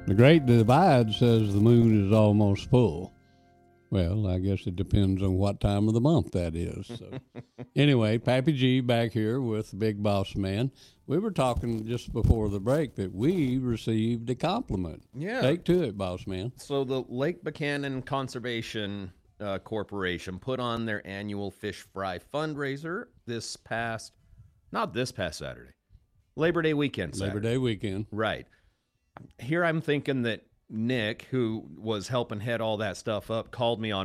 The Great Divide says the moon is almost full. Well, I guess it depends on what time of the month that is. So. Anyway, Pappy G back here with the Big Boss Man. We were talking just before the break that we received a compliment. Yeah. Take to it, Boss Man. So the Lake Buchanan Conservation Corporation put on their annual fish fry fundraiser not this past Saturday, Labor Day weekend Saturday. Labor Day weekend. Right. Here I'm thinking that Nick, who was helping head all that stuff up, called me on